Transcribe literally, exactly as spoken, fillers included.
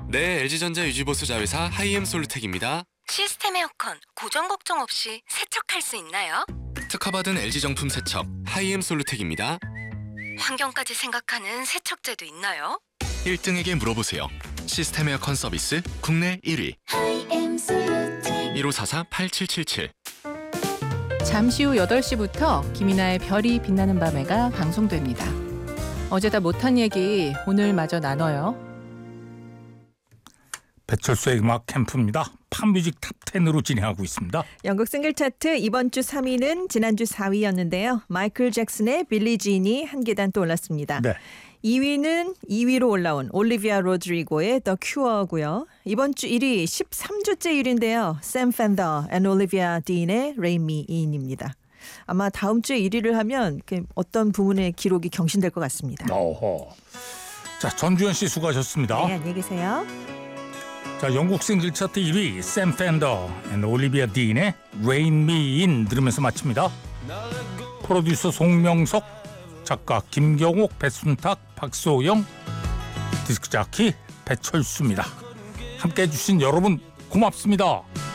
네, 엘지전자 유지보수 자회사 하이엠솔루텍입니다. 시스템 에어컨 고정 걱정 없이 세척할 수 있나요? 특허받은 엘지 정품 세척 하이엠솔루텍입니다. 환경까지 생각하는 세척제도 있나요? 일 등에게 물어보세요. 시스템 에어컨 서비스 국내 일 위. 일오사사 팔칠칠칠. 잠시 후 여덟 시부터 김이나의 별이 빛나는 밤에가 방송됩니다. 어제 다 못한 얘기 오늘 마저 나눠요. 배철수의 음악 캠프입니다. 팝뮤직 탑텐으로 진행하고 있습니다. 영국 싱글 차트 이번 주 삼 위는 지난주 사 위였는데요. 마이클 잭슨의 빌리 진이 한 계단 또 올랐습니다. 네. 이 위는 이 위로 올라온 올리비아 로드리고의 The Cure고요. 이번 주 일 위 십삼 주째 일 위인데요. 샘 팬더 앤 올리비아 딘의 Rain Me In입니다. 아마 다음 주에 일 위를 하면 어떤 부문의 기록이 경신될 것 같습니다. 어허. 자, 전주현 씨 수고하셨습니다. 네, 안녕히 계세요. 자, 영국 싱글 차트 일 위 샘 팬더 앤 올리비아 딘의 Rain Me In 들으면서 마칩니다. 프로듀서 송명석, 작가 김경옥, 배순탁, 박소영, 디스크자키 배철수입니다. 함께해 주신 여러분 고맙습니다.